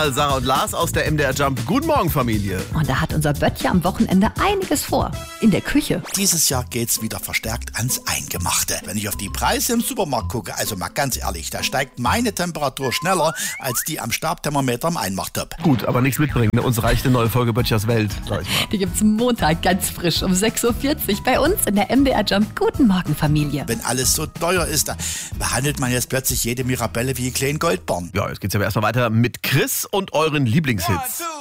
Sarah und Lars aus der MDR Jump. Guten Morgen, Familie. Und da hat unser Böttcher am Wochenende einiges vor. In der Küche. Dieses Jahr geht's wieder verstärkt ans Eingemachte. Wenn ich auf die Preise im Supermarkt gucke, also mal ganz ehrlich, da steigt meine Temperatur schneller als die am Stabthermometer im Einmachtopf. Gut, aber nichts mitbringen. Uns reicht eine neue Folge Böttchers Welt, sag ich mal. Die gibt's Montag ganz frisch um 6.40 Uhr bei uns in der MDR Jump. Guten Morgen, Familie. Wenn alles so teuer ist, da behandelt man jetzt plötzlich jede Mirabelle wie einen kleinen Goldbarren. Ja, jetzt geht's aber erstmal weiter mit Chris und euren Lieblingshits.